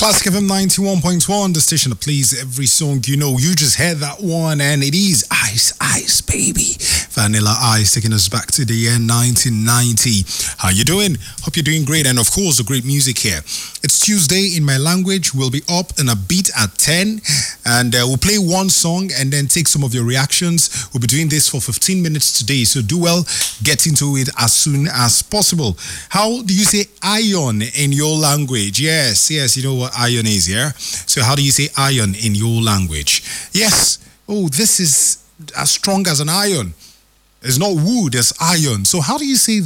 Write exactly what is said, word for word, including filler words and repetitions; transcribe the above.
Classic F M ninety-one point one, the station that plays every song you know. You just heard that one, and it is Ice Ice Baby. Vanilla Ice, taking us back to the year nineteen ninety. How you doing? Hope you're doing great, and of course, the great music here. It's Tuesday in my language. We'll be up in a beat at ten, and uh, we'll play one song and then take some of your reactions. We'll be doing this for fifteen minutes today, so do well, get into it as soon as possible. How do you say iron in your language? Yes, yes, you know what iron is, yeah? So how do you say iron in your language? Yes. Oh, this is as strong as an iron. It's not wood, it's iron. So how do you say